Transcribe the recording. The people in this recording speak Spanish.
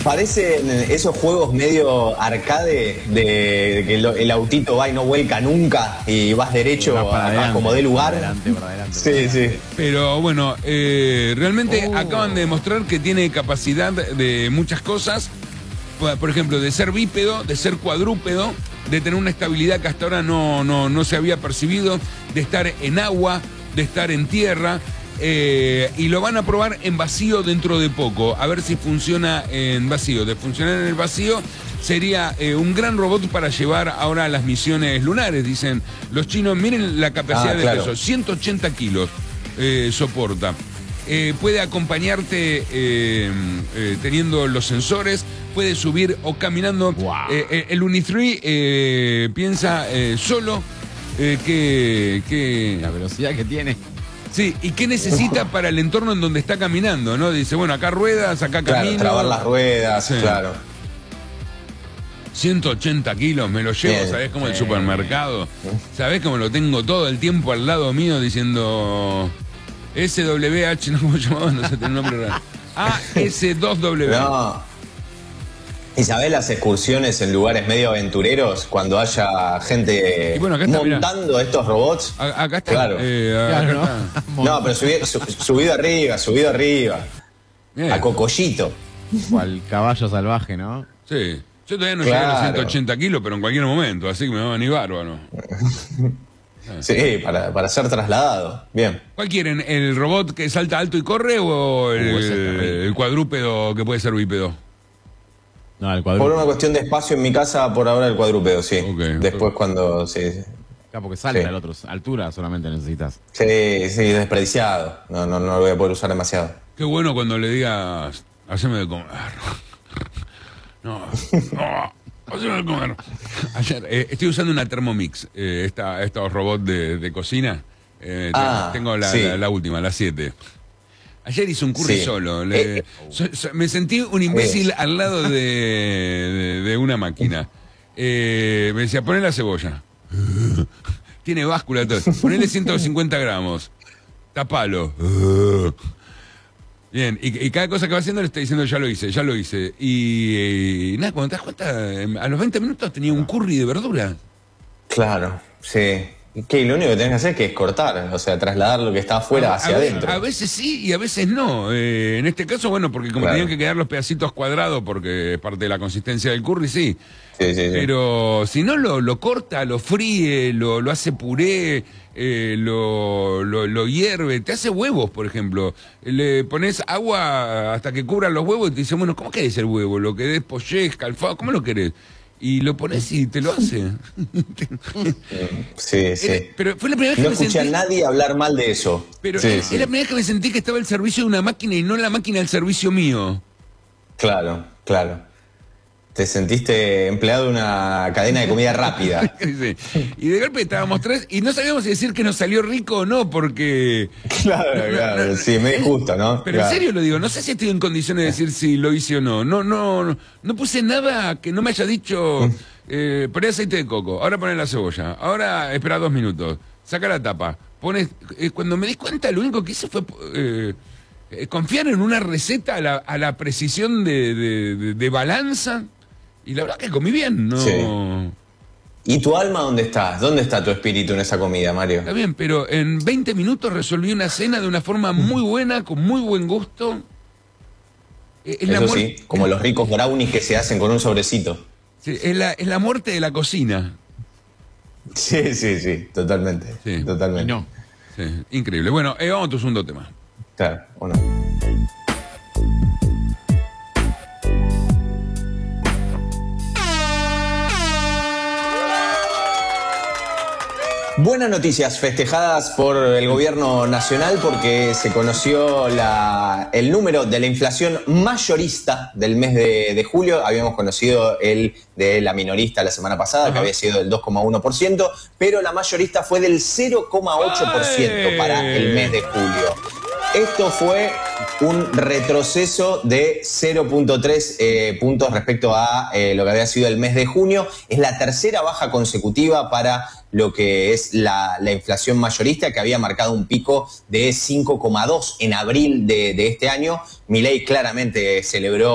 Parecen esos juegos medio arcade de que el autito va y no vuelca nunca y vas derecho a como dé lugar. Para adelante. Sí, sí. Pero bueno, realmente acaban de demostrar que tiene capacidad de muchas cosas. Por ejemplo, de ser bípedo, de ser cuadrúpedo, de tener una estabilidad que hasta ahora no se había percibido, de estar en agua, de estar en tierra. Y lo van a probar en vacío dentro de poco, a ver si funciona en vacío. De funcionar en el vacío sería un gran robot para llevar ahora a las misiones lunares, dicen los chinos. Miren la capacidad de peso, 180 kilos soporta. Puede acompañarte teniendo los sensores, puede subir o caminando. Wow. El Uni3 piensa solo que... La velocidad que tiene. Sí, ¿y qué necesita para el entorno en donde está caminando, no? Dice, bueno, acá ruedas, acá camino. Trabar las ruedas, sí. Claro. 180 kilos, me lo llevo, bien, ¿sabés? Como el supermercado. ¿Sabés cómo lo tengo todo el tiempo al lado mío diciendo SWH, no cómo llamaba, no sé, tiene un nombre raro. AS2W. No. ¿Y sabés las excursiones en lugares medio aventureros cuando haya gente montando estos robots? Acá está. Claro. Acá ¿no? Está. No, pero subido arriba. Bien. A Cocollito. Cual caballo salvaje, ¿no? Sí. Yo todavía no llegué a los 180 kilos, pero en cualquier momento, así que me va a venir bárbaro. Sí, para ser trasladado. Bien. ¿Cuál quieren? ¿El robot que salta alto y corre o el cuadrúpedo que puede ser bípedo? No, el cuadrúpedo. Por una cuestión de espacio en mi casa, por ahora el cuadrúpedo, sí. Okay. Después cuando... Sí. Claro, porque salta el otro. Altura solamente necesitas. Sí, desperdiciado. No lo voy a poder usar demasiado. Qué bueno cuando le digas, haceme de comer. No, haceme de comer. Ayer, estoy usando una Thermomix, estos robots de cocina. Tengo la última, la 7. Ayer hice un curry solo. Me sentí un imbécil al lado de una máquina. Me decía, poné la cebolla. Tiene báscula todo. Ponele 150 gramos. Tapalo. Bien, y cada cosa que va haciendo le está diciendo, ya lo hice. Y nada, cuando te das cuenta, a los 20 minutos tenía un curry de verdura. Claro, sí. Que lo único que tenés que hacer es cortar, o sea, trasladar lo que está afuera hacia adentro. A veces sí y a veces no. En este caso, bueno, porque como tenían que quedar los pedacitos cuadrados, porque es parte de la consistencia del curry, sí. Sí. Pero si no, lo corta, lo fríe, lo hace puré, lo hierve, te hace huevos, por ejemplo. Le pones agua hasta que cubran los huevos y te dice, bueno, ¿cómo querés el huevo? ¿Lo querés poché, escalfado? ¿Cómo lo querés? Y lo pones y te lo hace. Sí. Pero fue la primera vez que no escuché a nadie hablar mal de eso. Pero es la primera vez que me sentí que estaba al servicio de una máquina y no la máquina al servicio mío. Claro. Te sentiste empleado de una cadena de comida rápida. Sí. Y de golpe estábamos tres y no sabíamos si decir que nos salió rico o no, porque... Claro, sí, medio justo, ¿no? Pero en serio lo digo, no sé si estoy en condiciones de decir si lo hice o no. No puse nada que no me haya dicho, poné aceite de coco, ahora poné la cebolla, ahora espera 2 minutos, saca la tapa, pones... cuando me di cuenta, lo único que hice fue... confiar en una receta a la precisión de balanza. Y la verdad que comí bien, ¿no? Sí. ¿Y tu alma dónde está? ¿Dónde está tu espíritu en esa comida, Mario? Está bien, pero en 20 minutos resolví una cena de una forma muy buena, con muy buen gusto. Eso sí, como los ricos brownies que se hacen con un sobrecito. Sí, es la muerte de la cocina. Sí, totalmente. Sí. Totalmente. No. Sí, increíble. Bueno, vamos a tu segundo tema. Claro, bueno. Buenas noticias festejadas por el gobierno nacional porque se conoció el número de la inflación mayorista del mes de julio. Habíamos conocido el de la minorista la semana pasada, que había sido del 2,1%, pero la mayorista fue del 0,8% para el mes de julio. Esto fue un retroceso de 0,3 puntos respecto a lo que había sido el mes de junio. Es la tercera baja consecutiva para lo que es la inflación mayorista, que había marcado un pico de 5,2 en abril de este año. Milei claramente celebró